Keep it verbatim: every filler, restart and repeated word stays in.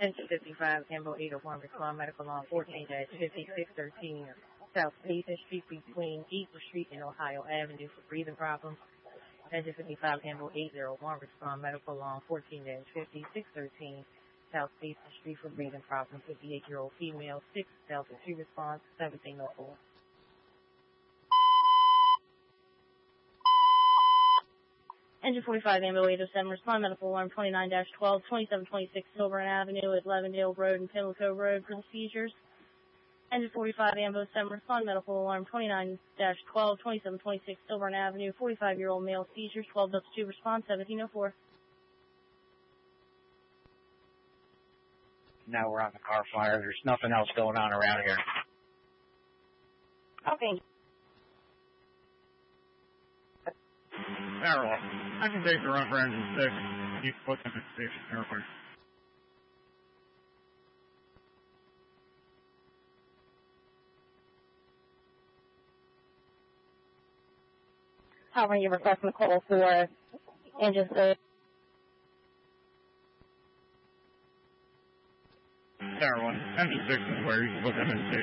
Engine fifty-five, Campbell eight oh one, respond medical on fourteen dash fifty-six thirteen, South Station Street between Eagle Street and Ohio Avenue for breathing problems. Engine fifty-five, Campbell eight oh one, respond medical on fourteen dash fifty-six thirteen, South Station Street for breathing problems. fifty-eight-year-old female, six Delta two response, seventeen oh four. Engine forty-five, Ambo eight oh seven, respond medical alarm twenty-nine dash twelve, twenty-seven twenty-six Silverton Avenue at Levendale Road and Pimlico Road for the seizures. Engine forty-five, Ambo seven, respond medical alarm twenty-nine dash twelve, twenty-seven twenty-six Silverton Avenue, forty-five-year-old male seizures, twelve Delta two response, seventeen oh four. Now we're on the car fire. There's nothing else going on around here. Okay. Arrow. I can take the run for engine six. You can put them at station airport. How are you requesting the call for engine six? Arrow. Engine six is where you can put them in station.